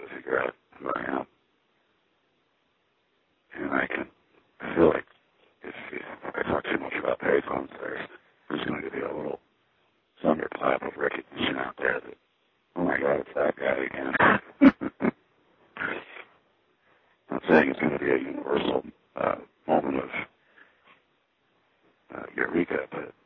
to figure out who I am. And I feel like if I talk too much about payphones, there's going to be a little thunderclap of recognition out there that, oh my God, it's that guy again. I'm saying it's going to be a universal moment of eureka, but